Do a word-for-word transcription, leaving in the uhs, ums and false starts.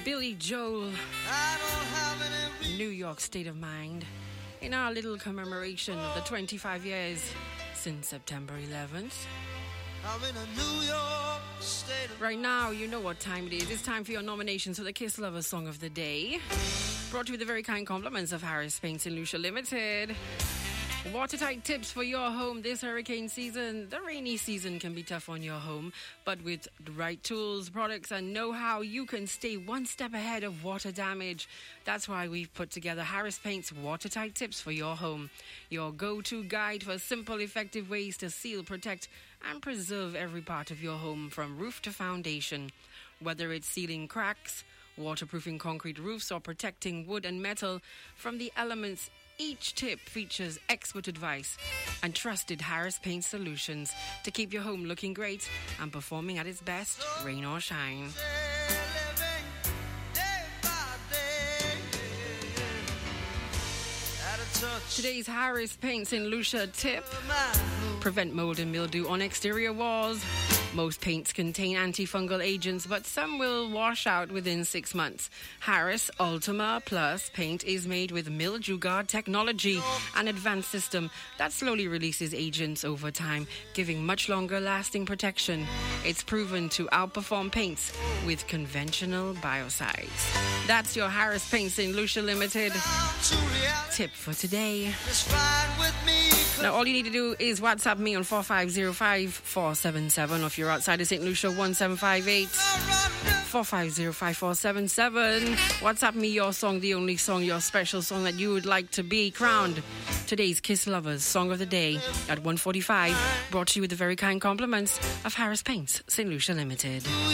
Billy Joel, New York State of Mind, in our little commemoration of the twenty-five years since September eleventh. I'm in a New York state of Right now, you know what time it is. It's time for your nominations for the Kiss Lovers Song of the Day. Brought to you with the very kind compliments of Harris Paint Saint Lucia Limited. Watertight tips for your home this hurricane season. The rainy season can be tough on your home, but with the right tools, products, and know-how, you can stay one step ahead of water damage. That's why we've put together Harris Paint's Watertight Tips for your home. Your go-to guide for simple, effective ways to seal, protect, and preserve every part of your home from roof to foundation. Whether it's sealing cracks, waterproofing concrete roofs, or protecting wood and metal from the elements, each tip features expert advice and trusted Harris Paint solutions to keep your home looking great and performing at its best, rain or shine. living day by day. At a touch Today's Harris Paint Saint Lucia tip: of my prevent mold and mildew on exterior walls. Most paints contain antifungal agents, but some will wash out within six months. Harris Ultima Plus paint is made with Mildew Guard technology, an advanced system that slowly releases agents over time, giving much longer lasting protection. It's proven to outperform paints with conventional biocides. That's your Harris Paint Saint Lucia Limited to reality tip for today. is fine with me. Now, all you need to do is WhatsApp me on four five zero five, four seven seven, or if you're outside of Saint Lucia, one seven five eight, four five zero five, four seven seven. WhatsApp me your song, the only song, your special song that you would like to be crowned today's Kiss Lovers Song of the Day at one forty-five. Brought to you with the very kind compliments of Harris Paints Saint Lucia Limited.